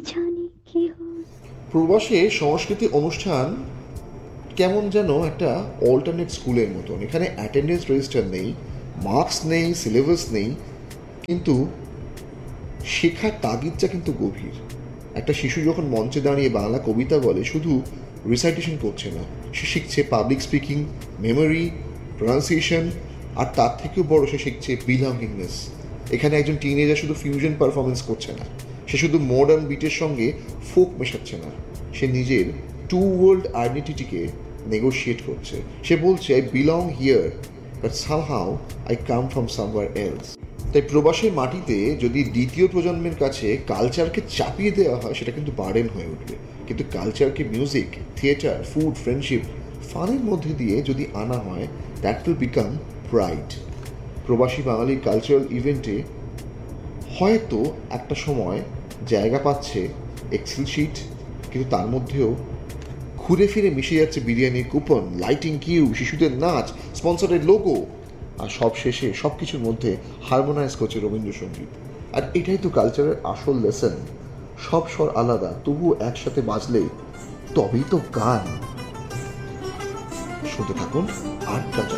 জানি কি হয়। প্রবাসে সংস্কৃতি অনুষ্ঠান কেমন যেন একটা অল্টারনেট স্কুলের মতন। এখানে অ্যাটেন্ডেন্স রেজিস্টার নেই, মার্কস নেই, সিলেবাস নেই, কিন্তু শেখার তাগিদটা কিন্তু গভীর। একটা শিশু যখন মঞ্চে দাঁড়িয়ে বাংলা কবিতা বলে, শুধু রিসাইটেশন করছে না, সে শিখছে পাবলিক স্পিকিং, মেমোরি, প্রনাউন্সিয়েশন, আর তার থেকেও বড়, সে শিখছে বিলঙ্গিংনেস। এখানে একজন টিনেজার শুধু ফিউশন পারফরমেন্স করছে না, সে শুধু মডার্ন বিটের সঙ্গে ফোক মেশাচ্ছে না, সে নিজের টু ওয়ার্ল্ড আইডেন্টিটিকে নেগোশিয়েট করছে। সে বলছে, I belong here but somehow I come from somewhere else. তাই প্রবাসের মাটিতে যদি দ্বিতীয় প্রজন্মের কাছে কালচারকে চাপিয়ে দেওয়া হয়, সেটা কিন্তু বার্ডেন হয়ে উঠবে। কিন্তু কালচারকে মিউজিক, থিয়েটার, ফুড, ফ্রেন্ডশিপ, ফানের মধ্যে দিয়ে যদি আনা হয়, দ্যাট উইল বিকাম প্রাইড। প্রবাসী বাঙালির কালচারাল ইভেন্টে হয়তো একটা সময় জায়গা পাচ্ছে এক্সেল শিট, কিন্তু তার মধ্যেও ঘুরে ফিরে মিশে যাচ্ছে বিরিয়ানির কুপন, লাইটিং কিউ, শিশুদের নাচ, স্পন্সরের লোগো, আর সব শেষে সব কিছুর মধ্যে হারমোনাইজ করছে রবীন্দ্রসঙ্গীত। আর এটাই তো কালচারের আসল লেসন। সব স্বর আলাদা, তবুও একসাথে বাজলে তবেই তো গান। শুনতে থাকুন আর্ট কালচার।